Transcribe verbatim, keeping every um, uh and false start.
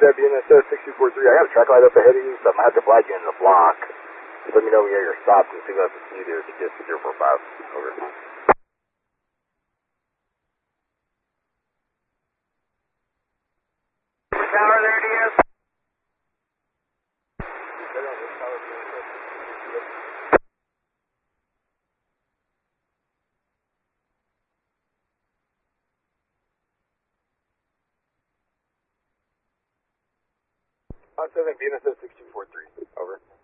that B N S S six two four three. I got a track light up ahead of you, so I'm going to have to flag you in the block. Just let me know when you're stopped and see what I have to see there to get to zero four five. Over. Tower there, D S. five seven B N S S six two four three. Over.